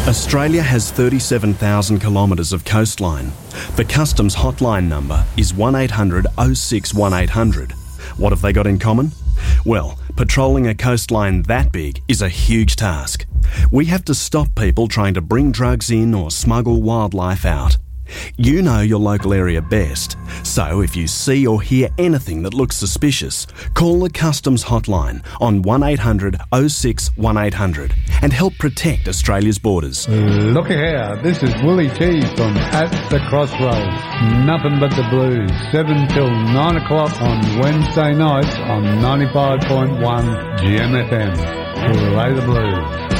Australia has 37,000 kilometres of coastline. The Customs hotline number is 1800 06 1800. What have they got in common? Well, patrolling a coastline that big is a huge task. We have to stop people trying to bring drugs in or smuggle wildlife out. You know your local area best, so if you see or hear anything that looks suspicious, call the Customs hotline on 1800 06 1800 and help protect Australia's borders. Look here, this is Willie T from At the Crossroads. Nothing but the blues, 7 till 9 o'clock on Wednesday nights on 95.1 GMFM. Play the blues.